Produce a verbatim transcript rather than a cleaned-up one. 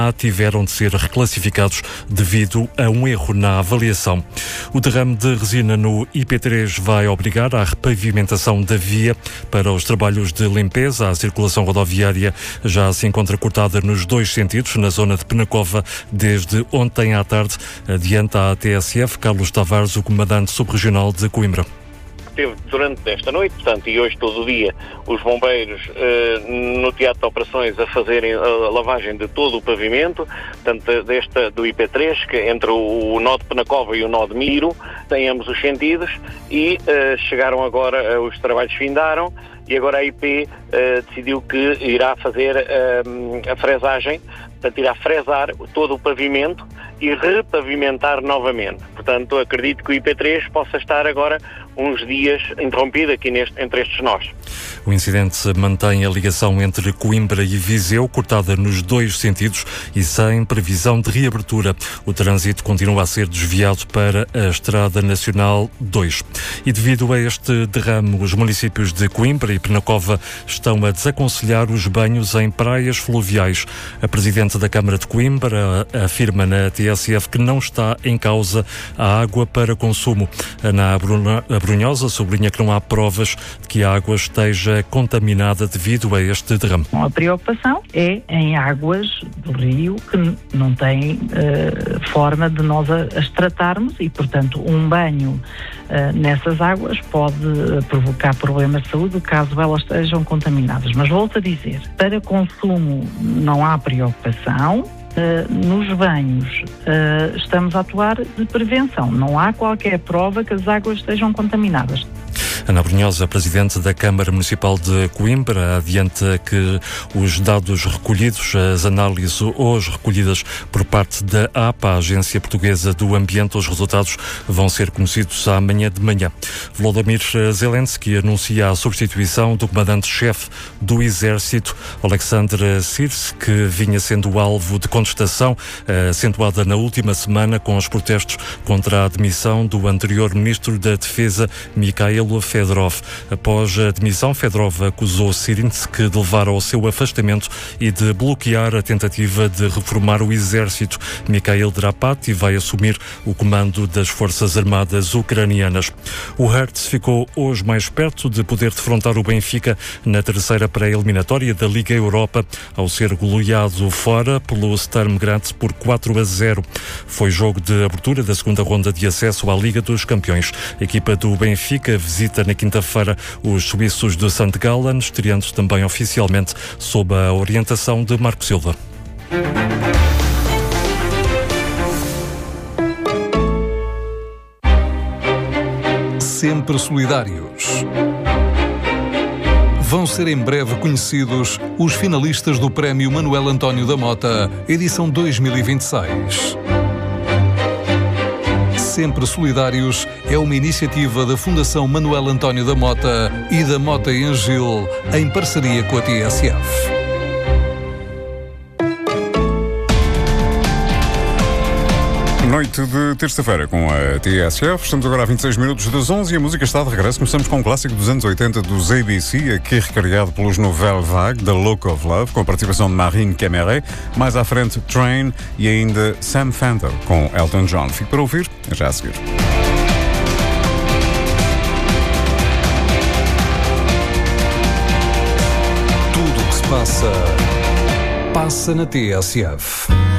tiveram de ser reclassificados devido a um erro na avaliação. O derrame de resina no I P três vai obrigar à repavimentação da via. Para os trabalhos de limpeza, a circulação rodoviária já se encontra cortada nos dois sentidos, na zona de Penacova, desde ontem à tarde. Adianta a T S F, Carlos Tavares, o comandante subregional de Coimbra. Teve durante esta noite, portanto, e hoje todo o dia, os bombeiros eh, no teatro de operações a fazerem a lavagem de todo o pavimento, portanto, desta, do I P três, que entre o, o nó de Penacova e o nó de Miro, tem ambos os sentidos, e eh, chegaram agora, eh, os trabalhos findaram, e agora a I P eh, decidiu que irá fazer eh, a fresagem, portanto, irá fresar todo o pavimento e repavimentar novamente. Portanto, acredito que o I P três possa estar agora uns dias interrompido aqui neste, entre estes nós. O incidente mantém a ligação entre Coimbra e Viseu, cortada nos dois sentidos e sem previsão de reabertura. O trânsito continua a ser desviado para a Estrada Nacional dois. E devido a este derrame, os municípios de Coimbra e Penacova estão a desaconselhar os banhos em praias fluviais. A Presidente da Câmara de Coimbra afirma na T S F que não está em causa a água para consumo. Ana Brunhosa sublinha que não há provas de que a água esteja contaminada devido a este derrame. A preocupação é em águas do rio que não tem uh, forma de nós as tratarmos e, portanto, um banho uh, nessas águas pode uh, provocar problemas de saúde caso elas estejam contaminadas. Mas volto a dizer, para consumo não há preocupação. Uh, nos banhos uh, estamos a atuar de prevenção. Não há qualquer prova que as águas estejam contaminadas. Ana Brunhosa, Presidente da Câmara Municipal de Coimbra, adianta que os dados recolhidos, as análises hoje recolhidas por parte da A P A, a Agência Portuguesa do Ambiente, os resultados vão ser conhecidos amanhã de manhã. Volodymyr Zelensky anuncia a substituição do comandante-chefe do Exército, Alexander Sirski, que vinha sendo alvo de contestação acentuada na última semana com os protestos contra a admissão do anterior Ministro da Defesa, Mikhailo Fedorov. Após a demissão, Fedorov acusou Sirski de levar ao seu afastamento e de bloquear a tentativa de reformar o exército. Mikhail Drapati vai assumir o comando das Forças Armadas ucranianas. O Hertz ficou hoje mais perto de poder defrontar o Benfica na terceira pré-eliminatória da Liga Europa, ao ser goleado fora pelo Sturm Graz por quatro a zero. Foi jogo de abertura da segunda ronda de acesso à Liga dos Campeões. A equipa do Benfica visita na quinta-feira os suíços de Sankt Gallen, estreando também oficialmente sob a orientação de Marco Silva. Sempre solidários. Vão ser em breve conhecidos os finalistas do Prémio Manuel António da Mota, edição dois mil e vinte e seis. Sempre Solidários é uma iniciativa da Fundação Manuel António da Mota e da Mota e Angil, em parceria com a T S F. Noite de terça-feira com a T S F. Estamos agora a vinte e seis minutos das onze e a música está de regresso. Começamos com um clássico dos anos oitenta dos A B C, aqui recriado pelos Nouvelle Vague, The Look of Love, com a participação de Marine Cameret. Mais à frente, Train e ainda Sam Fender com Elton John. Fique para ouvir, já a seguir. Tudo o que se passa, passa na T S F.